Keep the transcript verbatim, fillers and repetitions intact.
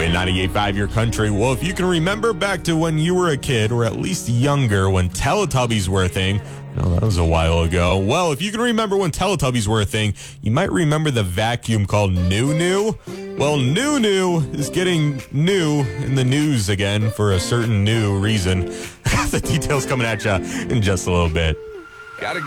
And ninety-eight point five Your Country. Well, if you can remember back to when you were a kid, or at least younger, when Teletubbies were a thing. No, that was a while ago. Well, if you can remember when Teletubbies were a thing, you might remember the vacuum called Noo-Noo. Well, Noo-Noo is getting new in the news again for a certain new reason. The details coming at you in just a little bit. Gotta